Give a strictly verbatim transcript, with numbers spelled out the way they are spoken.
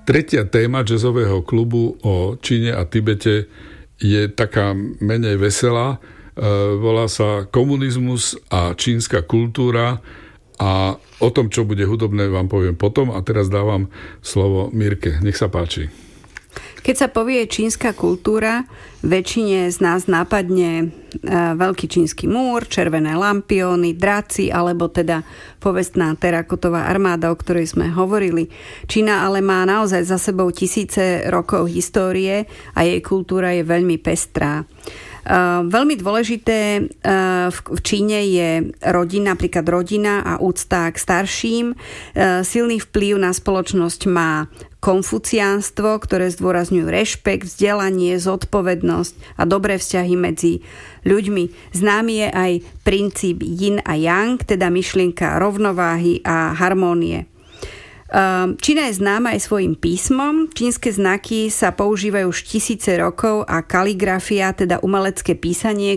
tretia téma jazzového klubu o Číne a Tibete je taká menej veselá. Volá sa Komunizmus a čínska kultúra a o tom, čo bude hudobné, vám poviem potom. A teraz dávam slovo Mirke. Nech sa páči. Keď sa povie čínska kultúra, väčšine z nás nápadne veľký čínsky múr, červené lampióny, draci, alebo teda povestná terakotová armáda, o ktorej sme hovorili. Čína ale má naozaj za sebou tisíce rokov histórie a jej kultúra je veľmi pestrá. Uh, veľmi dôležité uh, v, v Číne je rodina, napríklad rodina a úcta k starším. Uh, silný vplyv na spoločnosť má konfuciánstvo, ktoré zdôrazňujú rešpekt, vzdelanie, zodpovednosť a dobré vzťahy medzi ľuďmi. Známy je aj princíp yin a yang, teda myšlienka rovnováhy a harmónie. Čína je známa aj svojím písmom. Čínske znaky sa používajú už tisíce rokov a kaligrafia, teda umelecké písanie,